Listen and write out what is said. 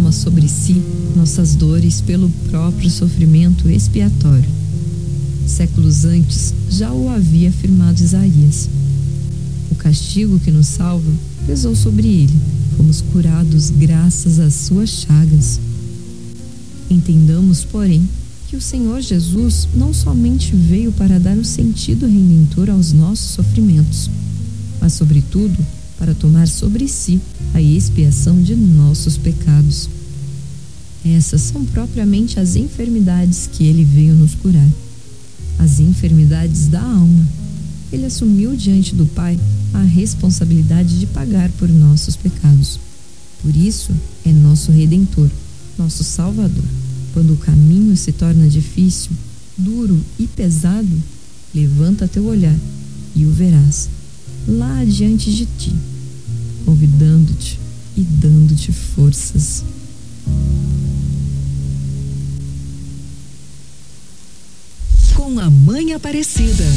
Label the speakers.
Speaker 1: toma sobre si nossas dores pelo próprio sofrimento expiatório. Séculos antes já o havia afirmado Isaías. O castigo que nos salva pesou sobre ele. Fomos curados graças às suas chagas. Entendamos, porém, que o Senhor Jesus não somente veio para dar o sentido redentor aos nossos sofrimentos, mas, sobretudo, para tomar sobre si a expiação de nossos pecados. Essas são propriamente as enfermidades que ele veio nos curar. As enfermidades da alma. Ele assumiu diante do Pai a responsabilidade de pagar por nossos pecados. Por isso, é nosso Redentor, nosso Salvador. Quando o caminho se torna difícil, duro e pesado, levanta teu olhar e o verás lá diante de ti, convidando-te e dando-te forças.
Speaker 2: Com a Mãe Aparecida.